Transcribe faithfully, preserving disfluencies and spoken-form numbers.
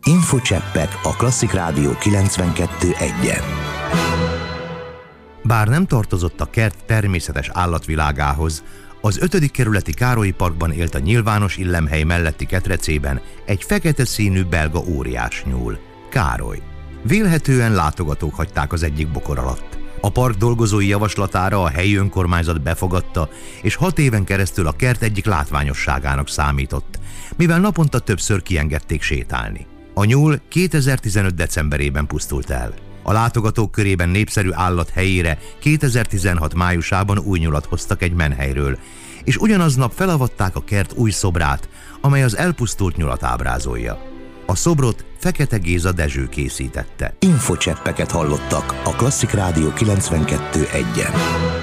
Infocseppek a Klasszik Rádió kilencvenkettő egyen. Bár nem tartozott a kert természetes állatvilágához, az ötödik kerületi Károlyi Parkban élt a nyilvános illemhely melletti ketrecében egy fekete színű belga óriásnyúl, Károly. Vélhetően látogatók hagyták az egyik bokor alatt. A park dolgozói javaslatára a helyi önkormányzat befogadta, és hat éven keresztül a kert egyik látványosságának számított, mivel naponta többször kiengedték sétálni. A nyúl kétezer-tizenöt decemberében pusztult el. A látogatók körében népszerű állat helyére kétezer-tizenhat májusában új nyulat hoztak egy menhelyről, és ugyanaznap felavatták a kert új szobrát, amely az elpusztult nyulat ábrázolja. A szobrot Fekete Géza Dezső készítette. Infocseppeket hallottak a Klasszik Rádió kilencvenkettő egyen.